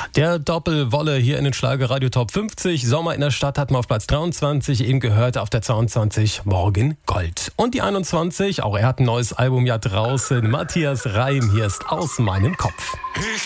Der Doppelwolle hier in den Schlagerradio Top 50. Sommer in der Stadt hatten wir auf Platz 23, eben gehört auf der 22 Morgen Gold. Und die 21, auch er hat ein neues Album ja draußen. Matthias Reim, hier ist Aus meinem Kopf. Ich